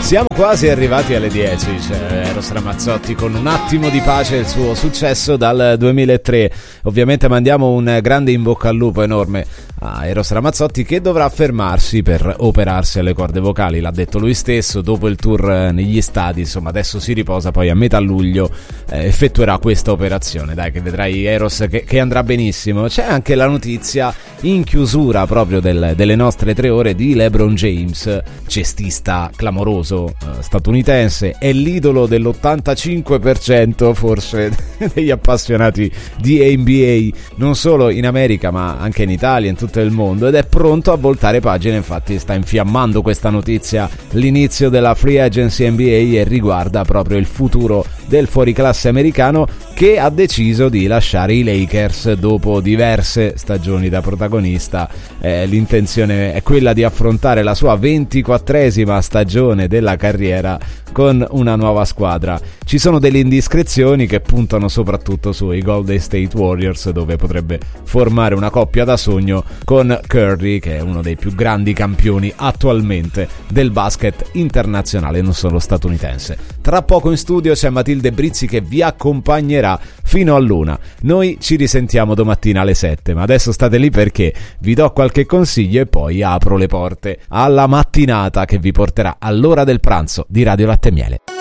Siamo quasi arrivati alle 10, c'è Eros Ramazzotti con Un attimo di pace, il suo successo dal 2003. Ovviamente mandiamo un grande in bocca al lupo enorme a Eros Ramazzotti, che dovrà fermarsi per operarsi alle corde vocali, l'ha detto lui stesso, dopo il tour negli stadi. Insomma, adesso si riposa, poi a metà luglio effettuerà questa operazione. Dai, che vedrai Eros che andrà benissimo. C'è anche la notizia in chiusura proprio delle nostre 3 ore di LeBron James, cestista clamoroso statunitense, è l'idolo dell'85% forse degli appassionati di NBA, non solo in America ma anche in Italia, in tutto il mondo, ed è pronto a voltare pagina. Infatti sta infiammando questa notizia l'inizio della free agency NBA e riguarda proprio il futuro del fuoriclasse americano, che ha deciso di lasciare i Lakers dopo diverse stagioni da protagonista. L'intenzione è quella di affrontare la sua 24esima stagione della carriera con una nuova squadra. Ci sono delle indiscrezioni che puntano soprattutto sui Golden State Warriors, dove potrebbe formare una coppia da sogno con Curry, che è uno dei più grandi campioni attualmente del basket internazionale, non solo statunitense. Tra poco in studio c'è Matilde Brizzi che vi accompagnerà fino all'1. Noi ci risentiamo domattina alle 7, ma adesso state lì perché vi do qualche consiglio e poi apro le porte alla mattinata che vi porterà all'ora del pranzo di Radio Latte e Miele.